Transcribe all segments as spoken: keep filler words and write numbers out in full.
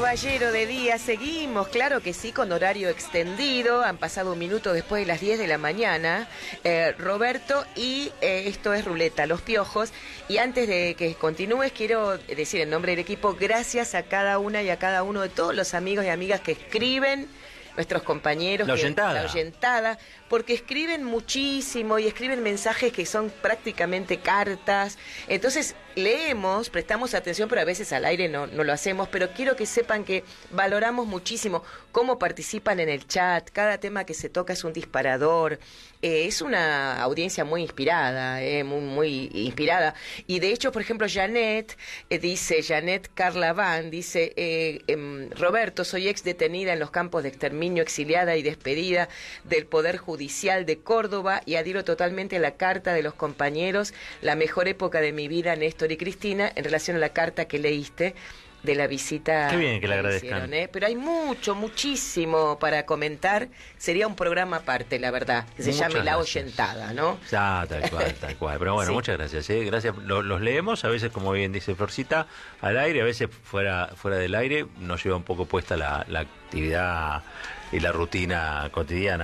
caballero de día, seguimos, claro que sí, con horario extendido, han pasado un minuto después de las diez de la mañana, eh, Roberto, y eh, esto es Ruleta, Los Piojos, y antes de que continúes, quiero decir en nombre del equipo, gracias a cada una y a cada uno de todos los amigos y amigas que escriben, nuestros compañeros, la que, oyentada. la oyentada, porque escriben muchísimo y escriben mensajes que son prácticamente cartas. Entonces leemos, prestamos atención, pero a veces al aire no, no lo hacemos, pero quiero que sepan que valoramos muchísimo cómo participan en el chat, cada tema que se toca es un disparador, eh, es una audiencia muy inspirada, eh, muy, muy inspirada. Y de hecho, por ejemplo, Janet, eh, dice, Janet Carlaván, dice, eh, eh, Roberto, soy ex detenida en los campos de exterminio, exiliada y despedida del Poder Judicial de Córdoba, y adhiero totalmente a la carta de los compañeros, la mejor época de mi vida, Néstor y Cristina, en relación a la carta que leíste de la visita. Qué bien que le agradezcan. Hicieron, ¿eh? Pero hay mucho, muchísimo para comentar. Sería un programa aparte, la verdad, que se Muchas llame La gracias. Oyentada, ¿no? Ya, tal cual, tal cual. Pero bueno, Sí. muchas gracias. ¿eh? Gracias. Lo- los leemos, a veces, como bien dice Florcita, al aire, a veces fuera fuera del aire, nos lleva un poco puesta la, la actividad y la rutina cotidiana.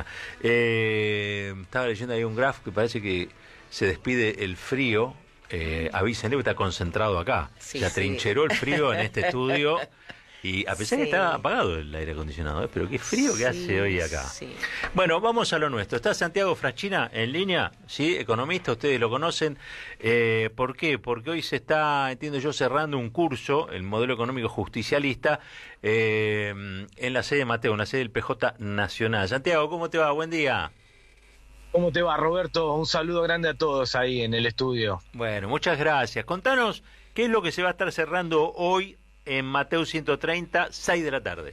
Eh, estaba leyendo ahí un graph que parece que se despide el frío. Eh, avísenle que está concentrado acá. Sí, se atrincheró sí. el frío en este estudio. Y a pesar Sí. que está apagado el aire acondicionado, ¿eh? Pero qué frío que Sí, hace hoy acá. sí. Bueno, vamos a lo nuestro. Está Santiago Fraschina en línea, ¿sí? Economista, ustedes lo conocen. Eh, ¿Por qué? Porque hoy se está, entiendo yo, cerrando un curso, el modelo económico justicialista, eh, en la sede de Mateo, en la sede del P J Nacional. Santiago, ¿cómo te va? Buen día. ¿Cómo te va, Roberto? Un saludo grande a todos ahí en el estudio. Bueno, muchas gracias. Contanos qué es lo que se va a estar cerrando hoy en Mateo ciento treinta, seis de la tarde.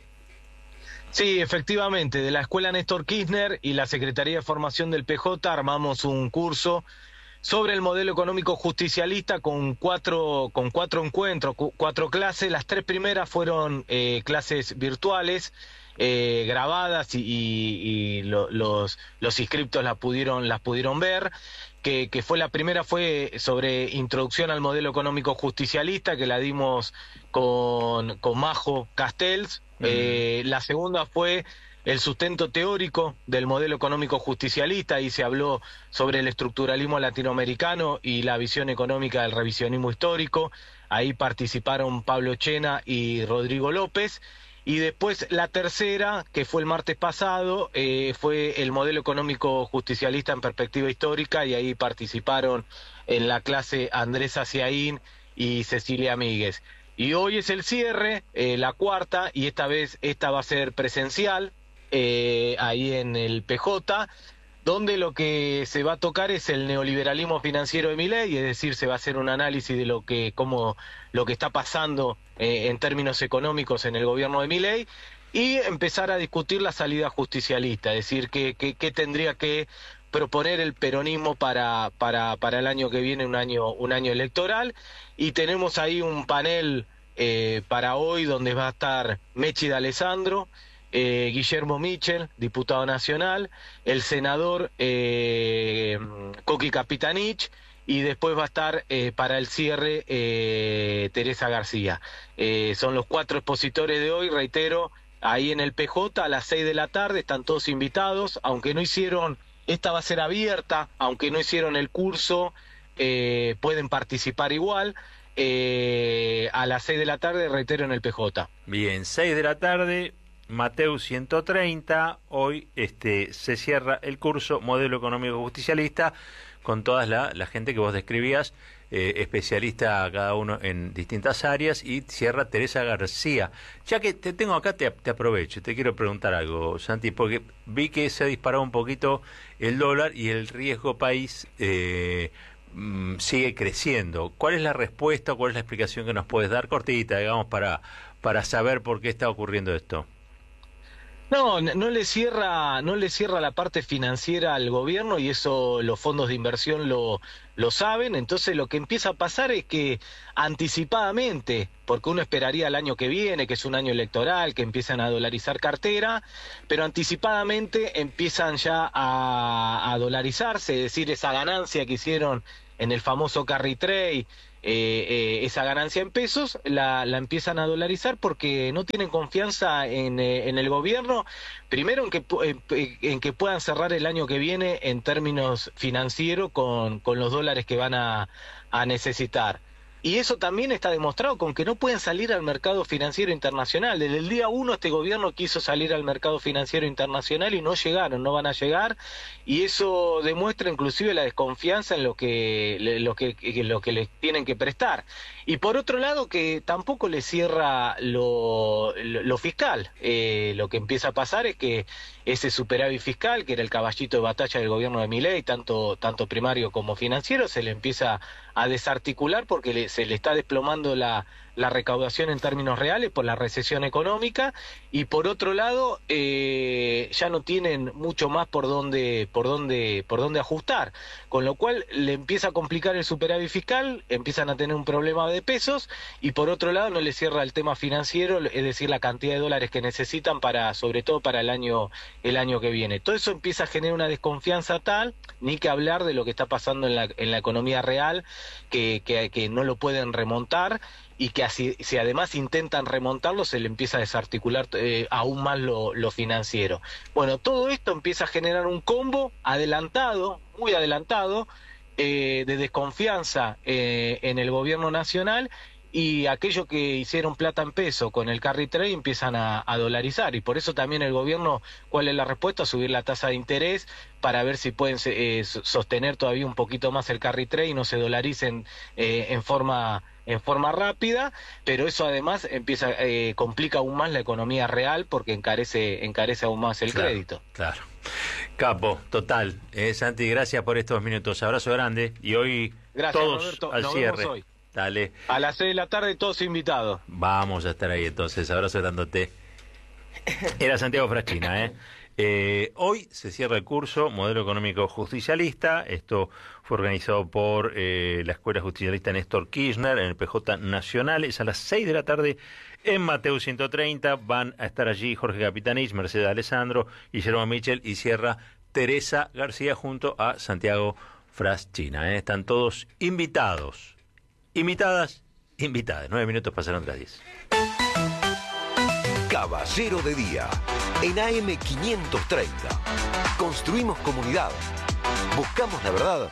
Sí, efectivamente, de la Escuela Néstor Kirchner y la Secretaría de Formación del P J armamos un curso sobre el modelo económico justicialista con cuatro, con cuatro encuentros, cu- cuatro clases. Las tres primeras fueron eh, clases virtuales, eh, grabadas y, y- y lo- los, los inscriptos las pudieron, las pudieron ver. Que, que fue la primera fue sobre introducción al modelo económico justicialista, que la dimos con, con Majo Castells. Ujú. Eh, la segunda fue el sustento teórico del modelo económico justicialista, y se habló sobre el estructuralismo latinoamericano y la visión económica del revisionismo histórico. Ahí participaron Pablo Chena y Rodrigo López. Y después la tercera, que fue el martes pasado, eh, fue el modelo económico justicialista en perspectiva histórica, y ahí participaron en la clase Andrés Aciaín y Cecilia Míguez. Y hoy es el cierre, eh, la cuarta, y esta vez esta va a ser presencial, eh, ahí en el P J, donde lo que se va a tocar es el neoliberalismo financiero de Milei, es decir, se va a hacer un análisis de lo que, cómo, lo que está pasando eh, en términos económicos en el gobierno de Milei, y empezar a discutir la salida justicialista, es decir, qué que, que tendría que proponer el peronismo para, para, para el año que viene, un año, un año electoral. Y tenemos ahí un panel eh, para hoy donde va a estar Mechi D'Alessandro, eh, Guillermo Michel, diputado nacional, el senador eh, Coqui Capitanich, y después va a estar eh, para el cierre eh, Teresa García. Eh, son los cuatro expositores de hoy, reitero, ahí en el P J a las seis de la tarde, están todos invitados, aunque no hicieron, esta va a ser abierta, aunque no hicieron el curso, eh, pueden participar igual. Eh, a las seis de la tarde, reitero, en el P J. Bien, seis de la tarde, Mateo ciento treinta, hoy este se cierra el curso Modelo Económico Justicialista con toda la, la gente que vos describías, eh, especialista cada uno en distintas áreas, y cierra Teresa García. Ya que te tengo acá, te, te aprovecho, te quiero preguntar algo, Santi, porque vi que se ha disparado un poquito el dólar y el riesgo país eh, mm, sigue creciendo. ¿Cuál es la respuesta, cuál es la explicación que nos puedes dar, cortita, digamos, para, para saber por qué está ocurriendo esto? No, no le cierra, no le cierra la parte financiera al gobierno, y eso los fondos de inversión lo, lo saben. Entonces lo que empieza a pasar es que anticipadamente, porque uno esperaría el año que viene, que es un año electoral, que empiezan a dolarizar cartera, pero anticipadamente empiezan ya a, a dolarizarse, es decir, esa ganancia que hicieron en el famoso carry trade, eh, eh, esa ganancia en pesos, la, la empiezan a dolarizar porque no tienen confianza en, eh, en el gobierno, primero en que, eh, en que puedan cerrar el año que viene en términos financieros con, con los dólares que van a, a necesitar. Y eso también está demostrado con que no pueden salir al mercado financiero internacional. Desde el día uno este gobierno quiso salir al mercado financiero internacional y no llegaron, no van a llegar. Y eso demuestra inclusive la desconfianza en lo que, lo que, lo que les tienen que prestar. Y por otro lado que tampoco les cierra lo, lo, lo fiscal. Eh, lo que empieza a pasar es que ese superávit fiscal, que era el caballito de batalla del gobierno de Milei, tanto, tanto primario como financiero, se le empieza a desarticular porque le, se le está desplomando la, la recaudación en términos reales por la recesión económica, y por otro lado eh, ya no tienen mucho más por dónde, por dónde, por dónde ajustar, con lo cual le empieza a complicar el superávit fiscal, empiezan a tener un problema de pesos, y por otro lado no le cierra el tema financiero, es decir, la cantidad de dólares que necesitan para, sobre todo para el año, el año que viene. Todo eso empieza a generar una desconfianza tal, ni que hablar de lo que está pasando en la, en la economía real, que, que, que no lo pueden remontar, y que así, si además intentan remontarlo, se le empieza a desarticular eh, aún más lo, lo financiero. Bueno, todo esto empieza a generar un combo adelantado, muy adelantado, eh, de desconfianza eh, en el gobierno nacional, y aquellos que hicieron plata en peso con el carry trade empiezan a, a dolarizar, y por eso también el gobierno, ¿cuál es la respuesta? Subir la tasa de interés para ver si pueden eh, sostener todavía un poquito más el carry trade y no se dolaricen eh, en forma en forma rápida, pero eso además empieza eh, complica aún más la economía real porque encarece encarece aún más el claro, crédito. Claro. Capo, total. Eh, Santi, gracias por estos minutos. Abrazo grande, y hoy gracias, todos Roberto. al Nos cierre. vemos hoy. Dale. A las seis de la tarde todos invitados. Vamos a estar ahí entonces. Abrazo dándote. Era Santiago Fraschina, ¿eh? Eh, hoy se cierra el curso Modelo Económico Justicialista. Esto fue organizado por eh, la Escuela Justicialista Néstor Kirchner en el P J Nacional. Es a las seis de la tarde en Mateo ciento treinta. Van a estar allí Jorge Capitanich, Mercedes Alessandro, Guillermo Michel, y cierra Teresa García junto a Santiago Fraschina, ¿eh? Están todos invitados. Invitadas, invitadas. Nueve minutos pasaron de las diez. Caballero de Día, en A M quinientos treinta. Construimos comunidad. Buscamos la verdad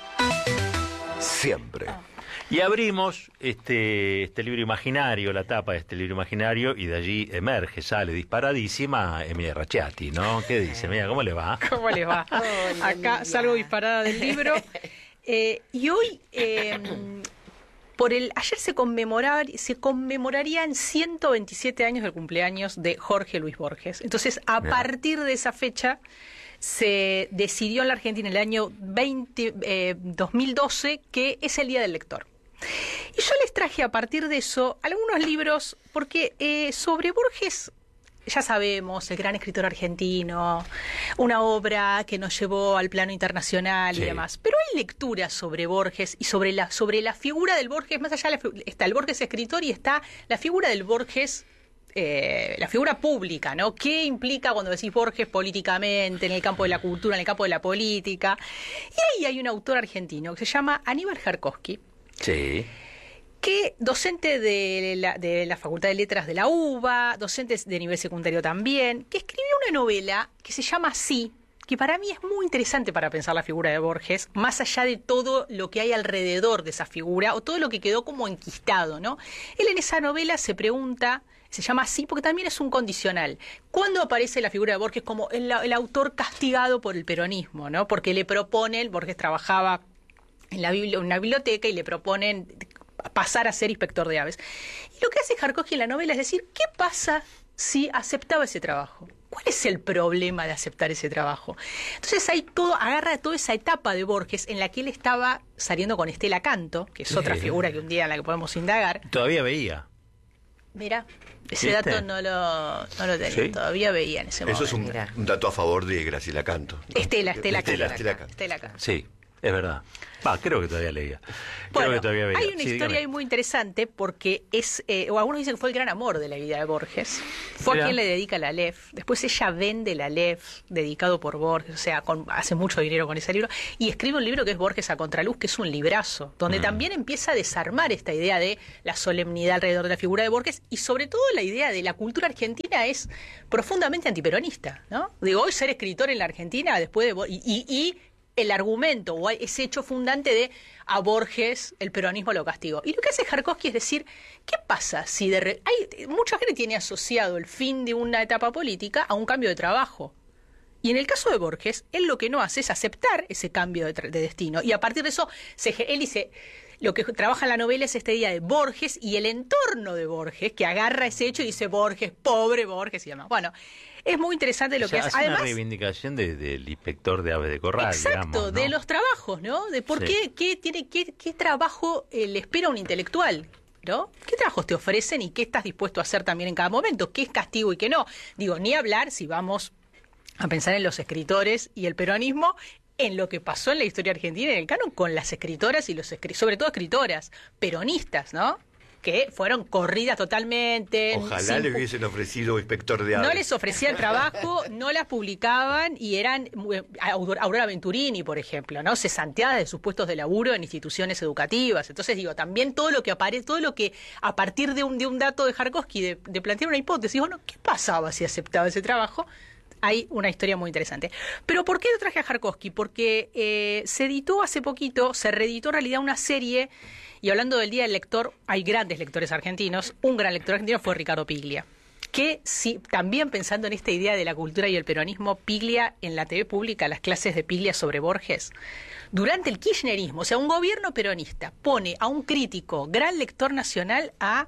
siempre. Y abrimos este, este libro imaginario, la tapa de este libro imaginario, y de allí emerge, sale disparadísima Emilia Racciati, ¿no? ¿Qué dice? Mira, ¿cómo le va? ¿Cómo le va? Hola, Acá salgo disparada del libro. Eh, y hoy... Eh, Por el, ayer se, conmemorar, se conmemorarían ciento veintisiete años del cumpleaños de Jorge Luis Borges. Entonces, a Bien. partir de esa fecha, se decidió en la Argentina en el año veinte, eh, dos mil doce que es el Día del Lector. Y yo les traje a partir de eso algunos libros, porque eh, sobre Borges... Ya sabemos, el gran escritor argentino, una obra que nos llevó al plano internacional sí. y demás. Pero hay lecturas sobre Borges y sobre la sobre la figura del Borges. Más allá la, está el Borges escritor y está la figura del Borges, eh, la figura pública, ¿no? ¿Qué implica cuando decís Borges políticamente, en el campo de la cultura, en el campo de la política? Y ahí hay un autor argentino que se llama Aníbal Jarkovsky. Sí. Que docente de la, de la Facultad de Letras de la UBA, docente de nivel secundario también, que escribió una novela que se llama Sí, que para mí es muy interesante para pensar la figura de Borges, más allá de todo lo que hay alrededor de esa figura, o todo lo que quedó como enquistado, ¿no? Él en esa novela se pregunta, se llama Sí porque también es un condicional, ¿cuándo aparece la figura de Borges como el, el autor castigado por el peronismo, ¿no? Porque le proponen, Borges trabajaba en, la bibli- en una biblioteca y le proponen pasar a ser inspector de aves. Y lo que hace Jarkovsky en la novela es decir, ¿qué pasa si aceptaba ese trabajo? ¿Cuál es el problema de aceptar ese trabajo? Entonces hay todo, agarra toda esa etapa de Borges en la que él estaba saliendo con Estela Canto, que es sí. otra figura que un día en la que podemos indagar. Todavía veía. Mira, ese ¿Viste? dato no lo, no lo tenía, ¿Sí? todavía veía en ese momento. Eso es un, un dato a favor de Graciela Canto, ¿no? Estela, Estela, Estela, Canto. Estela Canto. Estela Canto. Sí. Es verdad. Va, creo que todavía leía. Bueno, creo que todavía veía. hay una Sí, historia dígame. ahí muy interesante porque es, eh, o algunos dicen que fue el gran amor de la vida de Borges. Fue Mirá. a quien le dedica la Aleph. Después ella vende la Aleph, dedicado por Borges, o sea, con- hace mucho dinero con ese libro. Y escribe un libro que es Borges a Contraluz, que es un librazo, donde Mm. también empieza a desarmar esta idea de la solemnidad alrededor de la figura de Borges y sobre todo la idea de la cultura argentina es profundamente antiperonista, ¿no? Digo, hoy ser escritor en la Argentina, después de... Bor- y, y, y el argumento o ese hecho fundante de a Borges el peronismo lo castigó. Y lo que hace Jarkovsky es decir, ¿qué pasa si de re- hay mucha gente tiene asociado el fin de una etapa política a un cambio de trabajo? Y en el caso de Borges, él lo que no hace es aceptar ese cambio de, tra- de destino. Y a partir de eso, se, ge- él dice, lo que trabaja en la novela es esta idea de Borges y el entorno de Borges, que agarra ese hecho y dice Borges, pobre Borges y demás. Bueno, es muy interesante lo O sea, que hace. hace Además, una reivindicación de- del inspector de aves de corral, exacto, digamos, ¿no? de los trabajos, ¿no? De por Sí. qué, qué, tiene, qué, qué trabajo eh, le espera a un intelectual, ¿no? ¿Qué trabajos te ofrecen y qué estás dispuesto a hacer también en cada momento? ¿Qué es castigo y qué no? Digo, ni hablar si vamos a pensar en los escritores y el peronismo, en lo que pasó en la historia argentina, en el canon, con las escritoras y los escritores, sobre todo escritoras peronistas, ¿no? Que fueron corridas totalmente. Ojalá sin le pu- hubiesen ofrecido inspector de aves. no les ofrecían trabajo, no las publicaban y eran eh, Aurora Aurora Venturini, por ejemplo, ¿no? Cesanteadas de sus puestos de laburo en instituciones educativas. Entonces, digo, también todo lo que aparece, todo lo que a partir de un, de un dato de Jarkovsky, de, de plantear una hipótesis, bueno, ¿qué pasaba si aceptaba ese trabajo? Hay una historia muy interesante. Pero ¿por qué lo traje a Jarkovsky? Porque eh, se editó hace poquito, se reeditó en realidad una serie, y hablando del Día del Lector, hay grandes lectores argentinos. Un gran lector argentino fue Ricardo Piglia, que si, también pensando en esta idea de la cultura y el peronismo, Piglia en la T V pública, las clases de Piglia sobre Borges, durante el kirchnerismo, o sea, un gobierno peronista, pone a un crítico, gran lector nacional, a...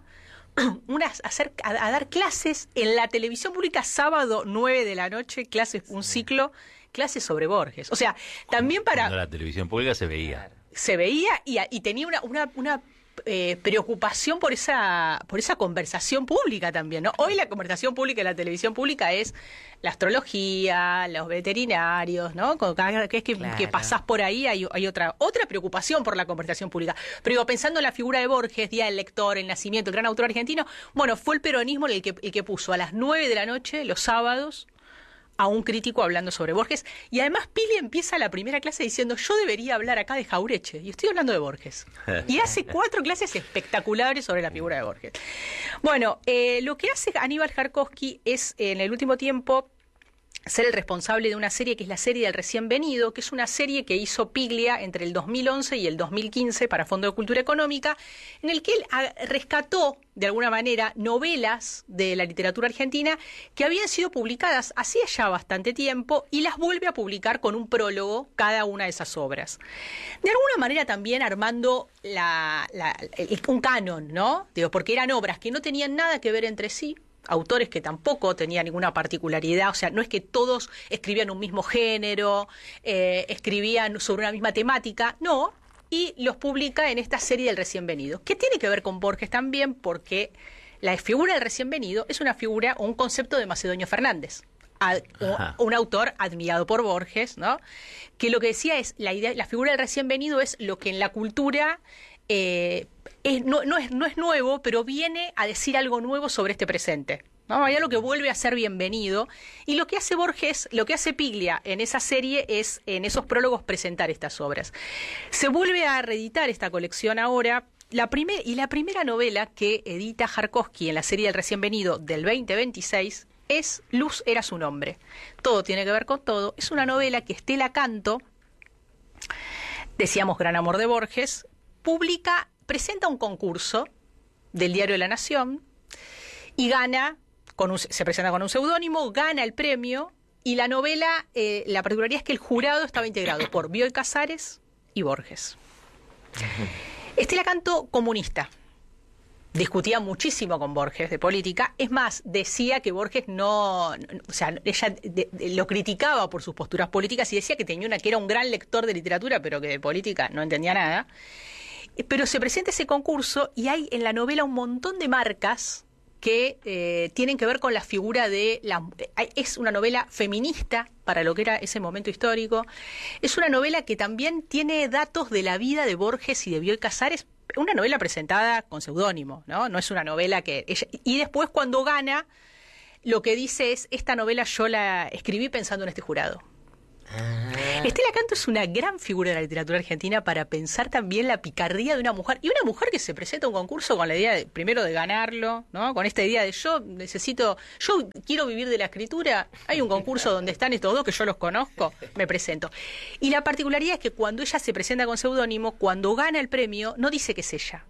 Unas, a, hacer, a, a dar clases en la televisión pública sábado nueve de la noche, clases, un ciclo, clases sobre Borges. O sea, también para... Cuando la televisión pública se veía. Se veía y, y tenía una, una, una eh, preocupación por esa, por esa conversación pública también, ¿no? Hoy la conversación pública en la televisión pública es la astrología, los veterinarios, ¿no? Con cada vez que, Claro. que pasás por ahí hay, hay otra, otra preocupación por la conversación pública. Pero digo, pensando en la figura de Borges, Día del Lector, el nacimiento, el gran autor argentino, bueno, fue el peronismo el que, el que puso a las nueve de la noche, los sábados, a un crítico hablando sobre Borges. Y además Pili empieza la primera clase diciendo, yo debería hablar acá de Jaureche, y estoy hablando de Borges. Y hace cuatro clases espectaculares sobre la figura de Borges. Bueno, eh, lo que hace Aníbal Jarkovsky es, en el último tiempo, ser el responsable de una serie que es la serie del Recién Venido, que es una serie que hizo Piglia entre el dos mil once y el dos mil quince para Fondo de Cultura Económica, en el que él a- rescató, de alguna manera, novelas de la literatura argentina que habían sido publicadas hacía ya bastante tiempo y las vuelve a publicar con un prólogo cada una de esas obras. De alguna manera también armando la, la- el- un canon, ¿no? Digo, porque eran obras que no tenían nada que ver entre sí, autores que tampoco tenían ninguna particularidad, o sea, no es que todos escribían un mismo género, eh, escribían sobre una misma temática, no, y los publica en esta serie del Recién Venido, que tiene que ver con Borges también, porque la figura del Recién Venido es una figura o un concepto de Macedonio Fernández, a- Ajá. un autor admirado por Borges, ¿no? Que lo que decía es, la idea, la figura del Recién Venido es lo que en la cultura eh, es, no, no, es, no es nuevo, pero viene a decir algo nuevo sobre este presente, ¿no? Hay algo que vuelve a ser bienvenido. Y lo que hace Borges, lo que hace Piglia en esa serie es, en esos prólogos, presentar estas obras. Se vuelve a reeditar esta colección ahora. La primer, y la primera novela que edita Jarkovsky en la serie del Recién Venido del veinte veintiséis es Luz era su nombre. Todo tiene que ver con todo. Es una novela que Estela Canto, decíamos Gran Amor de Borges, publica, presenta un concurso del diario La Nación y gana, con un, se presenta con un seudónimo, gana el premio, y la novela, eh, la particularidad es que el jurado estaba integrado por Bioy Casares y Borges. Estela Canto, comunista, discutía muchísimo con Borges de política. Es más, decía que Borges no, no- o sea, ella de- de- lo criticaba por sus posturas políticas y decía que tenía una que era un gran lector de literatura, pero que de política no entendía nada. Eh, Pero se presenta ese concurso y hay en la novela un montón de marcas que eh, tienen que ver con la figura de la... Es una novela feminista para lo que era ese momento histórico. Es una novela que también tiene datos de la vida de Borges y de Bioy Casares, una novela presentada con seudónimo, ¿no? No es una novela que... Ella, y después cuando gana, lo que dice es, esta novela yo la escribí pensando en este jurado. Estela Canto es una gran figura de la literatura argentina para pensar también la picardía de una mujer, y una mujer que se presenta a un concurso con la idea de, primero de ganarlo, ¿no? Con esta idea de yo necesito, yo quiero vivir de la escritura, hay un concurso donde están estos dos que yo los conozco, me presento. Y la particularidad es que cuando ella se presenta con seudónimo, cuando gana el premio, no dice que es ella.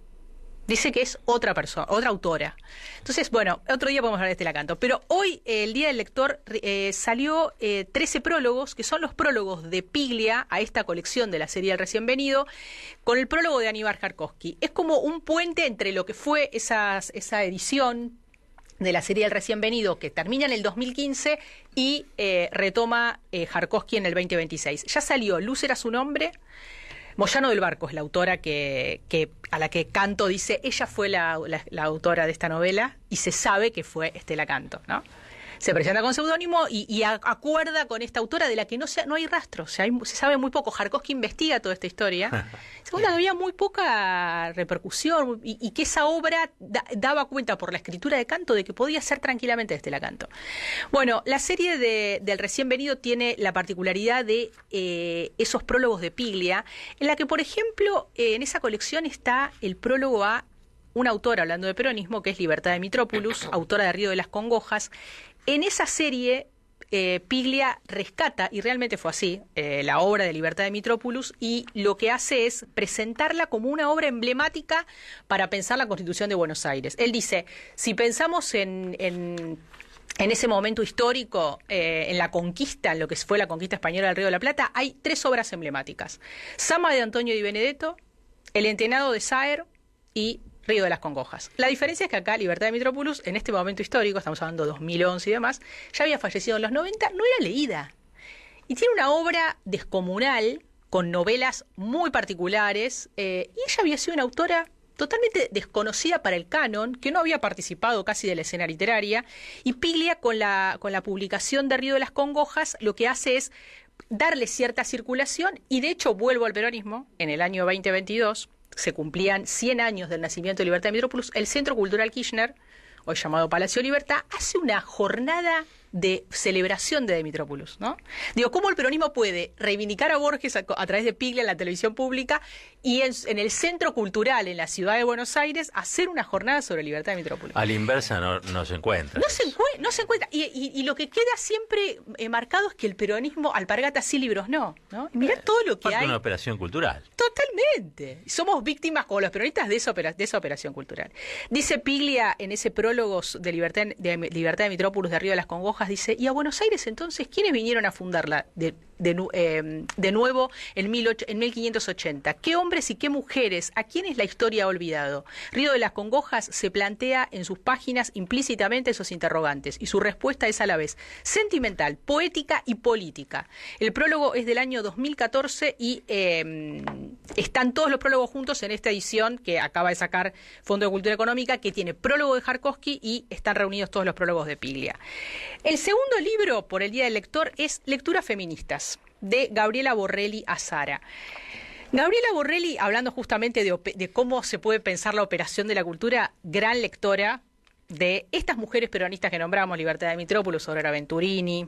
Dice que es otra persona, otra autora. Entonces, bueno, otro día podemos hablar de Estela Canto. Pero hoy, eh, el Día del Lector, eh, salió eh, trece prólogos, que son los prólogos de Piglia a esta colección de la serie El Recién Venido, con el prólogo de Aníbal Jarkovsky. Es como un puente entre lo que fue esas, esa edición de la serie El Recién Venido, que termina en el dos mil quince y eh, retoma eh, Jarkovsky en el veinte veintiséis. Ya salió Luz era su nombre. Moyano del Barco es la autora que, que a la que Canto dice, ella fue la, la, la autora de esta novela y se sabe que fue Estela Canto, ¿no? Se presenta con seudónimo y, y a, acuerda con esta autora de la que no, se, no hay rastro, o sea, hay, se sabe muy poco. Jarkovsky investiga toda esta historia. Segunda, que había muy poca repercusión y, y que esa obra da, daba cuenta por la escritura de Canto de que podía ser tranquilamente de Estela Canto. Bueno, la serie de, del Recién Venido tiene la particularidad de eh, esos prólogos de Piglia, en la que, por ejemplo, eh, en esa colección está el prólogo a una autora, hablando de peronismo, que es Libertad de Mitrópoulos, autora de Río de las Congojas. En esa serie, eh, Piglia rescata, y realmente fue así, eh, la obra de Libertad de Mitrópoulos, y lo que hace es presentarla como una obra emblemática para pensar la Constitución de Buenos Aires. Él dice, si pensamos en... en En ese momento histórico, eh, en la conquista, en lo que fue la conquista española del Río de la Plata, hay tres obras emblemáticas. Sama de Antonio Di Benedetto, El Entenado de Saer y Río de las Congojas. La diferencia es que acá Libertad de Mitrópoulos, en este momento histórico, estamos hablando de dos mil once y demás, ya había fallecido en los noventa, no era leída. Y tiene una obra descomunal, con novelas muy particulares, eh, y ella había sido una autora totalmente desconocida para el canon, que no había participado casi de la escena literaria, y Piglia, con la, con la publicación de Río de las Congojas, lo que hace es darle cierta circulación, y de hecho vuelvo al peronismo, en el año veinte veintidós, se cumplían cien años del nacimiento de Libertad de Mitrópoulos, el Centro Cultural Kirchner, hoy llamado Palacio Libertad, hace una jornada de celebración de Mitrópoulos, ¿no? Digo, ¿cómo el peronismo puede reivindicar a Borges a, a través de Piglia en la televisión pública y en, en el Centro Cultural en la ciudad de Buenos Aires hacer una jornada sobre Libertad de Mitrópoulos? A la inversa no, no se encuentra. No se, encue- no se encuentra. Y, y, y lo que queda siempre eh, marcado es que el peronismo, alpargata sí, libros no, ¿no? Y mirá todo lo que Parte hay. de una operación cultural. Totalmente. Somos víctimas, como los peronistas, de esa, opera- de esa operación cultural. Dice Piglia en ese prólogo de Libertad de, Libertad de Mitrópoulos de Río de las Congojas, dice, y a Buenos Aires entonces, ¿quiénes vinieron a fundarla de, de, eh, de nuevo en, mil ocho, en mil quinientos ochenta? ¿Qué hombres y qué mujeres? ¿A quiénes la historia ha olvidado? Río de las Congojas se plantea en sus páginas implícitamente esos interrogantes, y su respuesta es a la vez sentimental, poética y política. El prólogo es del año dos mil catorce y eh, están todos los prólogos juntos en esta edición que acaba de sacar Fondo de Cultura Económica, que tiene prólogo de Jarkovsky y están reunidos todos los prólogos de Piglia. El segundo libro por el Día del Lector es Lecturas Feministas, de Gabriela Borrelli Azara. Gabriela Borrelli, hablando justamente de, de cómo se puede pensar la operación de la cultura, gran lectora de estas mujeres peronistas que nombramos, Libertad de Mitrópoulos, Aurora Venturini.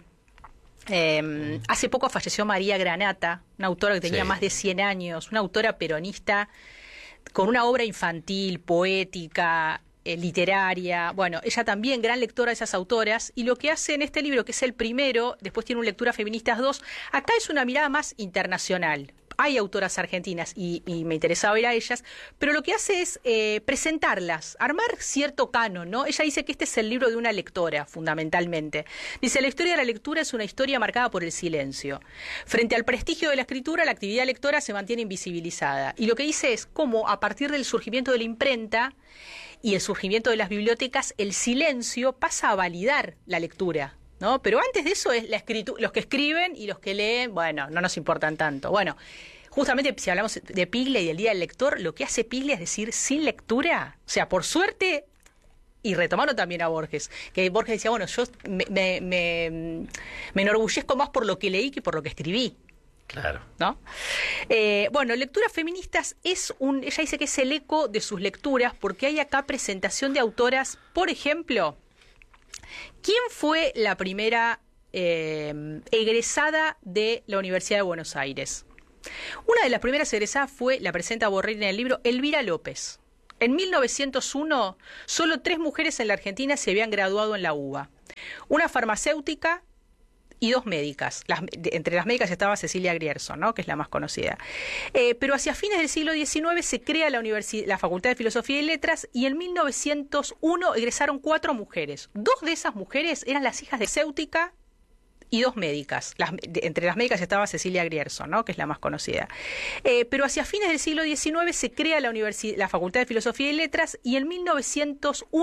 Eh, hace poco falleció María Granata, una autora que tenía Sí. más de cien años, una autora peronista con una obra infantil, poética, eh, literaria. Bueno, ella también gran lectora de esas autoras, y lo que hace en este libro, que es el primero, después tiene un Lectura Feministas dos, acá es una mirada más internacional. Hay autoras argentinas y, y me interesaba ir a ellas, pero lo que hace es eh, presentarlas, armar cierto canon, ¿no? Ella dice que este es el libro de una lectora, fundamentalmente. Dice, la historia de la lectura es una historia marcada por el silencio. Frente al prestigio de la escritura, la actividad lectora se mantiene invisibilizada. Y lo que dice es cómo, a partir del surgimiento de la imprenta y el surgimiento de las bibliotecas, el silencio pasa a validar la lectura, ¿no? Pero antes de eso es la escritura, los que escriben y los que leen, bueno, no nos importan tanto. Bueno, justamente si hablamos de Piglia y del Día del Lector, lo que hace Piglia es decir, sin lectura, o sea, por suerte y retomaron también a Borges, que Borges decía, bueno, yo me, me, me, me enorgullezco más por lo que leí que por lo que escribí. Claro. ¿No? Eh, bueno, lecturas feministas es un, ella dice que es el eco de sus lecturas, porque hay acá presentación de autoras, por ejemplo, ¿quién fue la primera eh, egresada de la Universidad de Buenos Aires? Una de las primeras egresadas fue, la presenta Borrell en el libro, Elvira López. En mil novecientos uno, solo tres mujeres en la Argentina se habían graduado en la UBA. Una farmacéutica y dos médicas. Las, de, entre las médicas estaba Cecilia Grierson, ¿no?, que es la más conocida. Eh, pero hacia fines del siglo diecinueve se crea la, la Facultad de Filosofía y Letras y en mil novecientos uno egresaron cuatro mujeres. Dos de esas mujeres eran las hijas de farmacéutica y dos médicas. Las, de, entre las médicas estaba Cecilia Grierson, ¿no?, que es la más conocida. Eh, pero hacia fines del siglo diecinueve se crea la, la Facultad de Filosofía y Letras y en mil novecientos uno